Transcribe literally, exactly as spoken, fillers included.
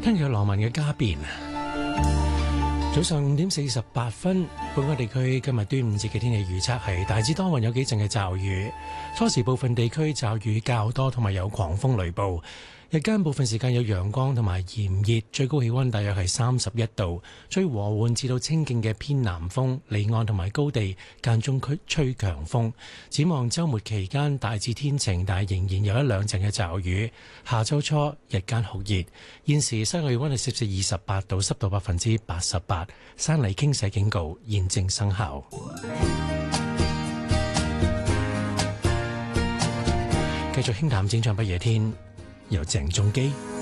跟住羅文嘅家變。早上五點四十八分，本港地區今日端午節嘅天氣預測係大致多雲，有幾陣嘅驟雨，初時部分地區驟雨較多，同埋有狂風雷暴。日間部分時間有陽光同埋炎熱，最高氣溫大約係三十一度，吹和緩至到清勁嘅偏南風，離岸同埋高地間中區吹強風。展望週末期間大致天晴，但係仍然有一兩陣嘅驟雨。下週初日間酷熱，現時室外氣溫係攝氏二十八度，濕度百分之八十八，山泥傾瀉警告現正生效。繼續輕談展唱不夜天，由鄭中基。